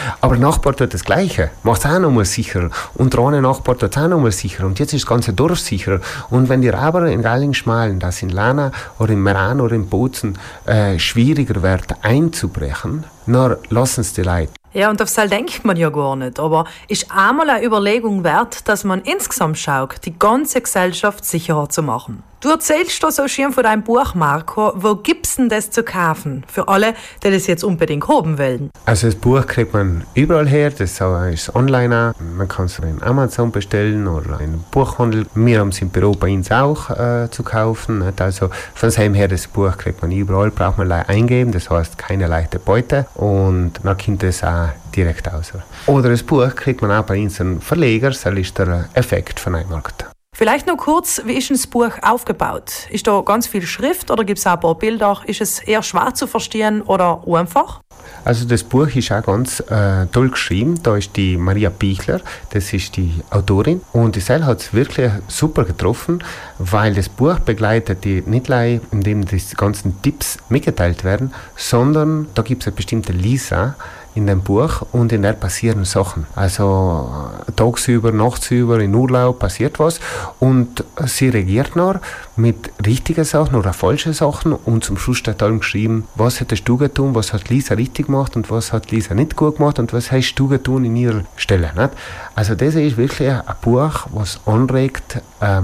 Aber der Nachbar tut das Gleiche, macht es auch nochmal sicherer. Und der eine Nachbar tut es auch nochmal sicherer. Und jetzt ist das ganze Dorf sicherer. Und wenn die Rauber in Galling-Schmalen, das in Lana oder in Meran oder in Bozen schwieriger wird einzubrechen, dann lassen es die Leute. Ja, und auf das denkt man ja gar nicht. Aber ist einmal eine Überlegung wert, dass man insgesamt schaut, die ganze Gesellschaft sicherer zu machen. Du erzählst da so schön von deinem Buch, Marco. Wo gibt's denn das zu kaufen? Für alle, die das jetzt unbedingt haben wollen. Also das Buch kriegt man überall her. Das ist online auch. Man kann es in Amazon bestellen oder in einem Buchhandel. Wir haben es im Büro bei uns auch zu kaufen. Also von dem her, das Buch kriegt man überall. Braucht man eingeben. Das heißt, keine leichte Beute. Und dann kommt es auch direkt raus. Oder das Buch kriegt man auch bei unseren Verleger. Das ist der Effekt von einem Markt. Vielleicht noch kurz, wie ist das Buch aufgebaut? Ist da ganz viel Schrift oder gibt es auch ein paar Bilder? Ist es eher schwer zu verstehen oder einfach? Also das Buch ist auch ganz toll geschrieben. Da ist die Maria Pichler, das ist die Autorin. Und die Seil hat es wirklich super getroffen, weil das Buch begleitet die nicht nur, indem die ganzen Tipps mitgeteilt werden, sondern da gibt es eine bestimmte Lisa in dem Buch und in der passieren Sachen. Also tagsüber, nachtsüber, in Urlaub passiert was und sie reagiert noch mit richtigen Sachen oder falschen Sachen und zum Schluss steht dann geschrieben, was hättest du getan, was hat Lisa richtig gemacht und was hat Lisa nicht gut gemacht und was hast du getan in ihrer Stelle. Nicht? Also das ist wirklich ein Buch, was anregt,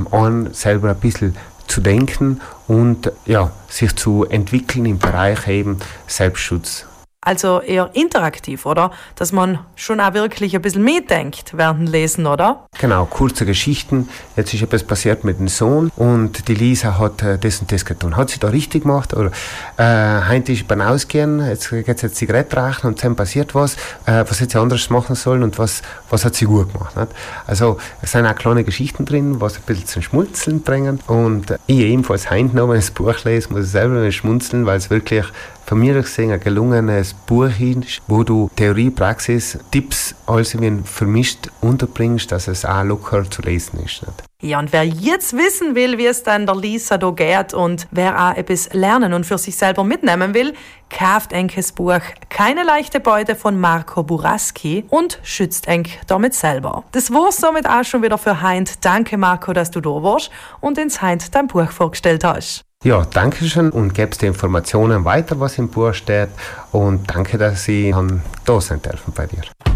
an selber ein bisschen zu denken und ja, sich zu entwickeln im Bereich eben Selbstschutz. Also eher interaktiv, oder? Dass man schon auch wirklich ein bisschen mitdenkt während dem Lesen, oder? Genau, kurze Geschichten. Jetzt ist etwas passiert mit dem Sohn und die Lisa hat das und das getan. Hat sie da richtig gemacht? Oder heute ist beim Ausgehen, jetzt geht sie Zigarette rauchen und dann passiert was. Was hätte sie anders machen sollen und was hat sie gut gemacht? Nicht? Also es sind auch kleine Geschichten drin, was ein bisschen zum Schmunzeln bringen. Und ich ebenfalls heute noch, wenn ich das Buch lese, muss ich selber schmunzeln, weil es wirklich von mir gesehen ein gelungenes Buch ist, wo du Theorie, Praxis, Tipps alles vermischt unterbringst, dass es auch locker zu lesen ist. Nicht? Ja, und wer jetzt wissen will, wie es dann der Lisa da geht und wer auch etwas lernen und für sich selber mitnehmen will, kauft Enkes Buch Keine leichte Beute von Marco Buraski und schützt Enk damit selber. Das war's somit auch schon wieder für Heint. Danke Marco, dass du da warst und ins Heint dein Buch vorgestellt hast. Ja, danke schön und gebst die Informationen weiter, was im Buch steht und danke, dass ich da sein dürfen bei dir.